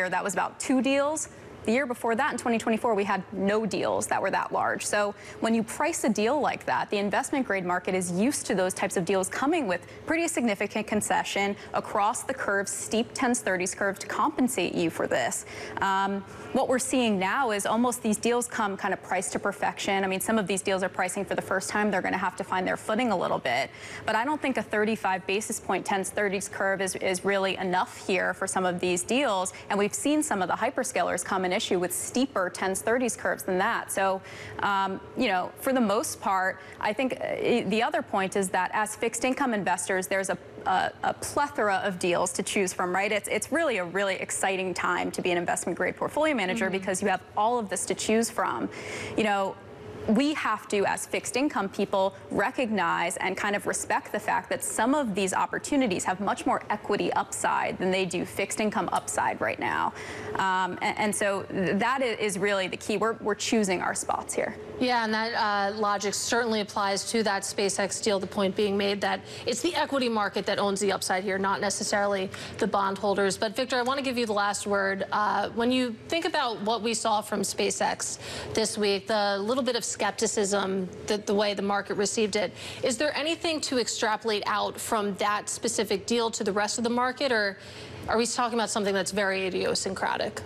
year, that was about 2 deals. The year before that, in 2024, we had no deals that were that large. So when you price a deal like that, the investment grade market is used to those types of deals coming with pretty significant concession across the curve, steep 10s, 30s curve to compensate you for this. What we're seeing now is almost these deals come kind of priced to perfection. I mean, some of these deals are pricing for the first time. They're going to have to find their footing a little bit. But I don't think a 35 basis point 10s, 30s curve is really enough here for some of these deals. And we've seen some of the hyperscalers come and issue with steeper 10s, 30s curves than that. So, you know, for the most part, I think the other point is that as fixed income investors, there's a plethora of deals to choose from, right? It's really a really exciting time to be an investment grade portfolio manager because you have all of this to choose from. You know, we have to, as fixed income people, recognize and kind of respect the fact that some of these opportunities have much more equity upside than they do fixed income upside right now. And so that is really the key. We're choosing our spots here. Yeah, and that logic certainly applies to that SpaceX deal, the point being made that it's the equity market that owns the upside here, not necessarily the bondholders. But Victor, I want to give you the last word. When you think about what we saw from SpaceX this week, the little bit of skepticism, the way the market received it, is there anything to extrapolate out from that specific deal to the rest of the market, or are we talking about something that's very idiosyncratic?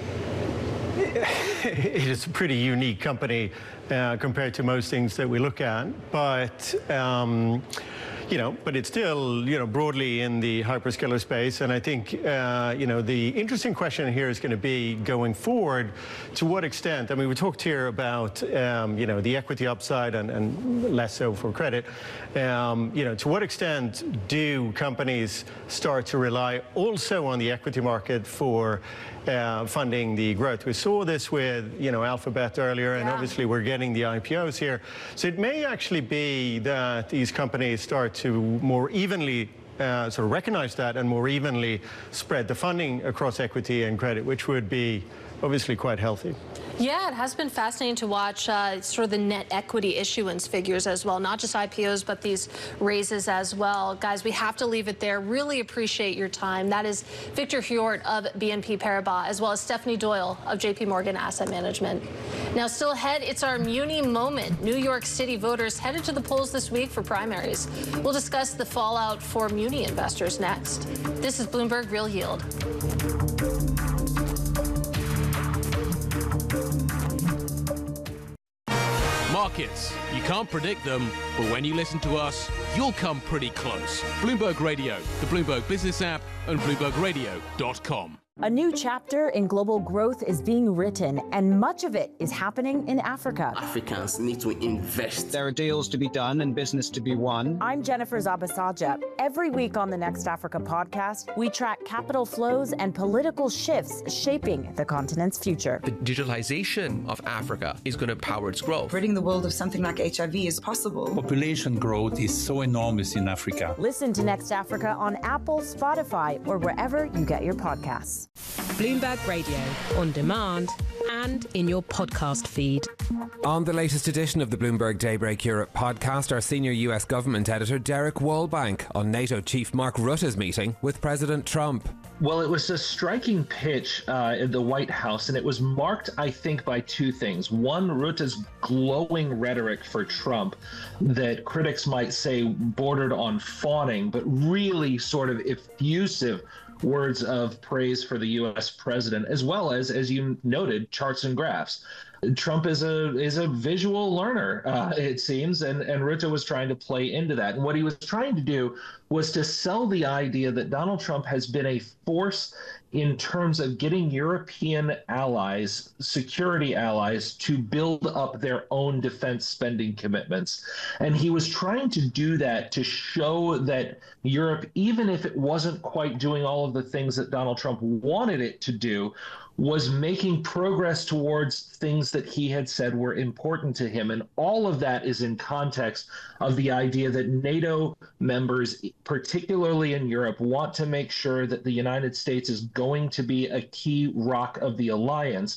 It is a pretty unique company compared to most things that we look at, but you know, but it's still, you know, broadly in the hyperscaler space. And I think, you know, the interesting question here is going to be going forward, to what extent, I mean, we talked here about, you know, the equity upside and less so for credit. You know, to what extent do companies start to rely also on the equity market for funding the growth? We saw this with, you know, Alphabet earlier, and obviously we're getting the IPOs here. So it may actually be that these companies start to more evenly sort of recognize that and more evenly spread the funding across equity and credit, which would be obviously quite healthy. Yeah, it has been fascinating to watch sort of the net equity issuance figures as well, not just IPOs, but these raises as well. Guys, we have to leave it there. Really appreciate your time. That is Victor Hjort of BNP Paribas, as well as Stephanie Doyle of JP Morgan Asset Management. Now, still ahead, it's our Muni moment. New York City voters headed to the polls this week for primaries. We'll discuss the fallout for Muni investors next. This is Bloomberg Real Yield. Markets, you can't predict them, but when you listen to us, you'll come pretty close. Bloomberg Radio, the Bloomberg Business app, and BloombergRadio.com. A new chapter in global growth is being written, and much of it is happening in Africa. Africans need to invest. There are deals to be done and business to be won. I'm Jennifer Zabasaja. Every week on the Next Africa podcast, we track capital flows and political shifts shaping the continent's future. The digitalization of Africa is going to power its growth. Ridding the world of something like HIV is possible. Population growth is so enormous in Africa. Listen to Next Africa on Apple, Spotify, or wherever you get your podcasts. Bloomberg Radio, on demand and in your podcast feed. On the latest edition of the Bloomberg Daybreak Europe podcast, our senior US government editor Derek Wallbank on NATO Chief Mark Rutte's meeting with President Trump. Well, it was a striking pitch in the White House, and it was marked, I think, by two things. One, Rutte's glowing rhetoric for Trump that critics might say bordered on fawning, but really sort of effusive words of praise for the U.S. president, as well as you noted, charts and graphs. Trump is a visual learner, it seems, and Rutte was trying to play into that. And what he was trying to do was to sell the idea that Donald Trump has been a force in terms of getting European allies, security allies, to build up their own defense spending commitments. And he was trying to do that to show that Europe, even if it wasn't quite doing all of the things that Donald Trump wanted it to do, was making progress towards things that he had said were important to him. And all of that is in context of the idea that NATO members, particularly in Europe, want to make sure that the United States is going to be a key rock of the alliance,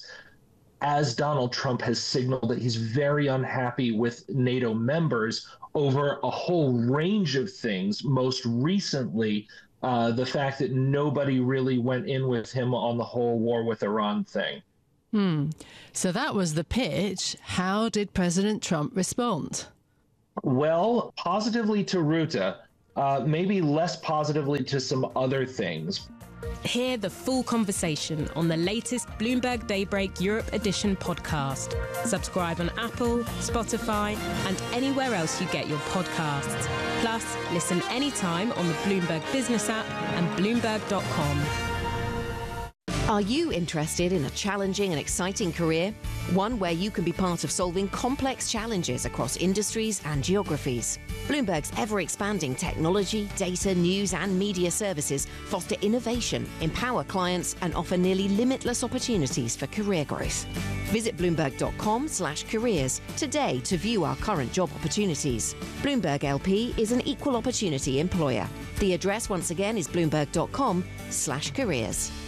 as Donald Trump has signaled that he's very unhappy with NATO members over a whole range of things, most recently the fact that nobody really went in with him on the whole war with Iran thing. So that was the pitch. How did President Trump respond? Well, positively to Rutte, maybe less positively to some other things. Hear the full conversation on the latest Bloomberg Daybreak Europe Edition podcast. Subscribe on Apple, Spotify, and anywhere else you get your podcasts. Plus, listen anytime on the Bloomberg Business app and Bloomberg.com. Are you interested in a challenging and exciting career? One where you can be part of solving complex challenges across industries and geographies. Bloomberg's ever-expanding technology, data, news and media services foster innovation, empower clients and offer nearly limitless opportunities for career growth. Visit Bloomberg.com/careers today to view our current job opportunities. Bloomberg LP is an equal opportunity employer. The address once again is Bloomberg.com/careers.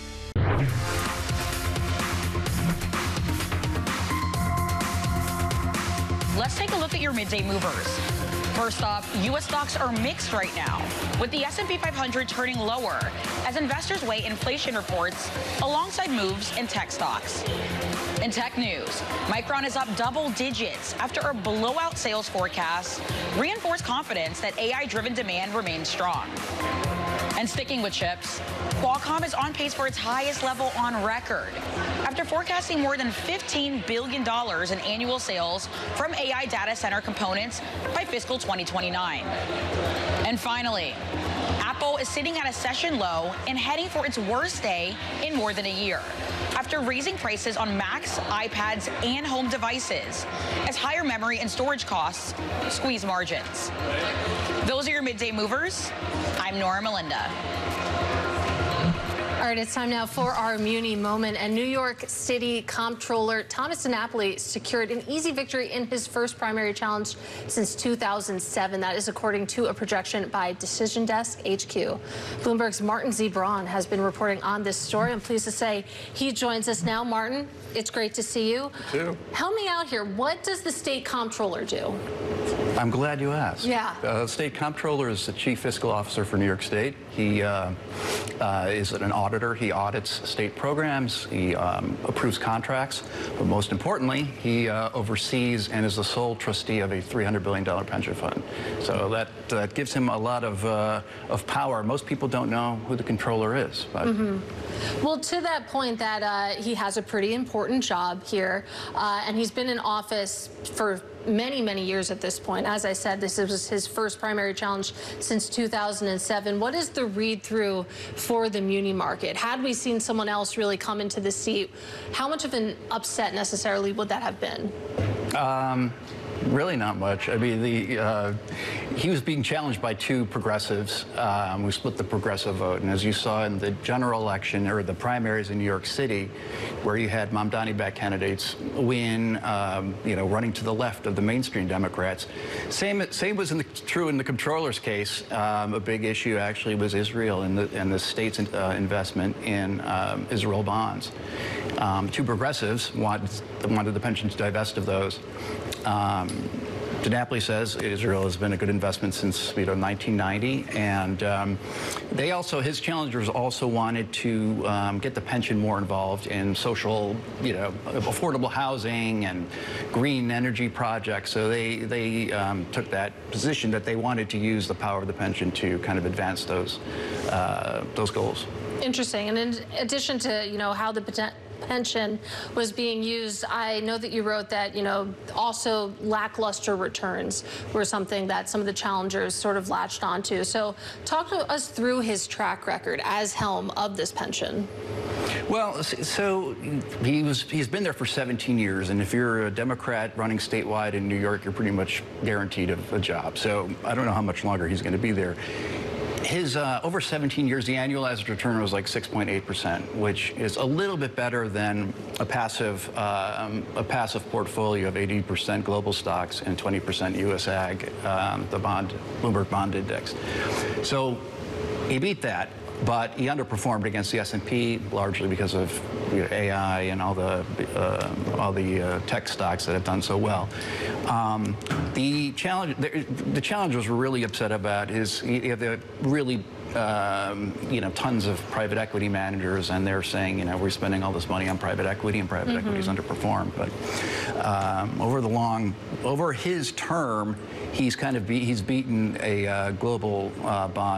Let's take a look at your midday movers. First off, U.S. stocks are mixed right now, with the S&P 500 turning lower as investors weigh inflation reports alongside moves in tech stocks. In tech news, Micron is up double digits after a blowout sales forecast reinforced confidence that AI-driven demand remains strong. And sticking with chips, Qualcomm is on pace for its highest level on record after forecasting more than $15 billion in annual sales from AI data center components by fiscal 2029. And finally, Apple is sitting at a session low and heading for its worst day in more than a year after raising prices on Macs, iPads, and home devices as higher memory and storage costs squeeze margins. Those are your midday movers. I'm Nora Melinda. All right, it's time now for our Muni moment. And New York City Comptroller Thomas DiNapoli secured an easy victory in his first primary challenge since 2007. That is according to a projection by Decision Desk HQ. Bloomberg's Martin Z. Braun has been reporting on this story. I'm pleased to say he joins us now. Martin, it's great to see you. You too. Help me out here. What does the state comptroller do? I'm glad you asked. Yeah. State comptroller is the chief fiscal officer for New York State. He is an auditor. He audits state programs. He approves contracts. But most importantly, he oversees and is the sole trustee of a $300 billion pension fund. So that gives him a lot of power. Most people don't know who the comptroller is. But Well, to that point, that he has a pretty important job here, and he's been in office for many, many years at this point. As I said, this was his first primary challenge since 2007. What is the read-through for the muni market? Had we seen someone else really come into the seat, how much of an upset necessarily would that have been? Really not much. I mean, he was being challenged by two progressives. We split the progressive vote. And as you saw in the general election, or the primaries in New York City, where you had Mamdani-backed candidates win, running to the left of the mainstream Democrats. Same was true in the comptroller's case. A big issue actually was Israel and the state's investment in Israel bonds. Two progressives wanted the pension to divest of those. DiNapoli says Israel has been a good investment since 1990, and his challengers also wanted to get the pension more involved in social, affordable housing and green energy projects. So they took that position that they wanted to use the power of the pension to kind of advance those goals. Interesting. And in addition to how the pension was being used, I know that you wrote that, also lackluster returns were something that some of the challengers sort of latched onto. So talk to us through his track record as helm of this pension. Well, so he's been there for 17 years, and if you're a Democrat running statewide in New York, you're pretty much guaranteed a job. So I don't know how much longer he's going to be there. His over 17 years, the annualized return was like 6.8%, which is a little bit better than a passive portfolio of 80% global stocks and 20% U.S. Ag, the Bloomberg Bond Index. So he beat that, but he underperformed against the S&P largely because of AI and all the tech stocks that have done so well. The challengers were really upset about the really tons of private equity managers, and they're saying, we're spending all this money on private equity, and private equity's underperformed. But over his term, he's beaten a global bond